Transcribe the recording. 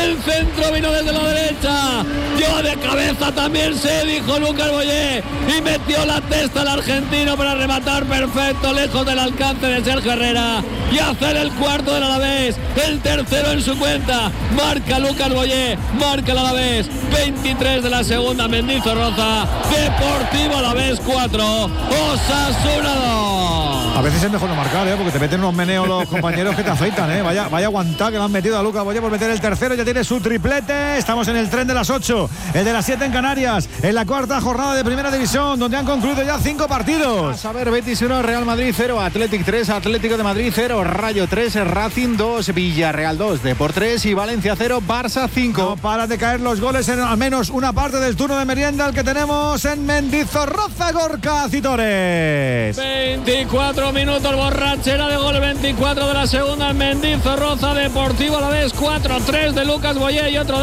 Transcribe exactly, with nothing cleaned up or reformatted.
el centro vino desde la derecha, yo de cabeza también sé, dijo Lucas Boyé, y metió la testa al argentino para rematar perfecto, lejos del alcance de Sergio Herrera, y hacer el cuarto del Alavés, el tercero en su cuenta. Marca Lucas Boyé, marca el Alavés, veintitrés de la segunda, Mendizorroza. Deportivo Alavés cuatro, Osasuna dos. A veces es mejor no marcar, ¿eh? Porque te meten unos meneos los compañeros que te afeitan, ¿eh? Vaya, vaya aguantar que le han metido a Lucas Boyé por meter el tercero, ya tiene su triplete. Estamos en el tren de las ocho, el de las siete en Canarias, en la cuarta jornada de Primera División, donde han concluido ya cinco partidos. A ver, Betis uno, Real Madrid cero, Athletic tres, Atlético de Madrid cero, Rayo tres, Racing dos, Villarreal dos, Depor tres y Valencia cero, Barça cinco. No para de caer los goles en al menos una parte del turno de merienda, el que tenemos en Mendizorroza, Gorka Citores. veinticuatro minutos, borrachera de gol, veinticuatro de la segunda en Mendizorroza. Deportivo Alavés cuatro tres de Lucas Boyé y otro